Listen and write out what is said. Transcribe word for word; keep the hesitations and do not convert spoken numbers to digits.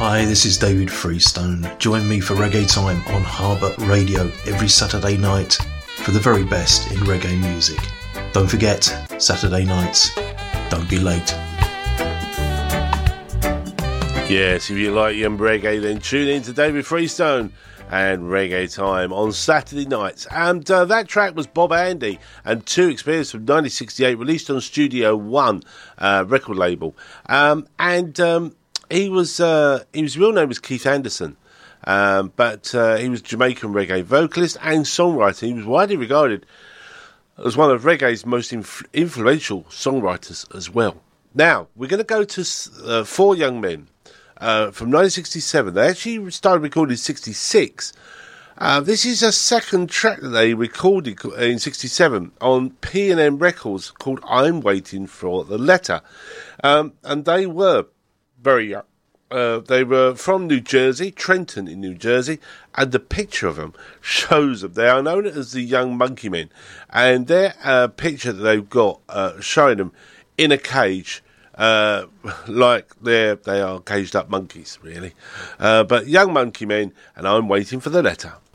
Hi, this is David Freestone. Join me for Reggae Time on Harbour Radio every Saturday night for the very best in reggae music. Don't forget, Saturday nights, don't be late. Yes, if you like your reggae, then tune in to David Freestone and Reggae Time on Saturday nights. And uh, that track was Bob Andy and Two Experience from nineteen sixty-eight, released on Studio One uh, record label. Um, and um, he was uh, his real name was Keith Anderson, um, but uh, he was Jamaican reggae vocalist and songwriter. He was widely regarded as one of reggae's most inf- influential songwriters as well. Now, we're going to go to uh, four young men uh, from nineteen sixty-seven. They actually started recording in sixty-six. Uh, this is a second track that they recorded in sixty-seven on P and M Records called I'm Waiting for the Letter. Um, and they were very young. Uh, they were from New Jersey, Trenton in New Jersey, and the picture of them shows them. They are known as the Young Monkey Men, and their uh, picture that they've got uh, showing them in a cage, uh, like they're, they are caged up monkeys, really. Uh, but Young Monkey Men, and I'm Waiting for the Letter.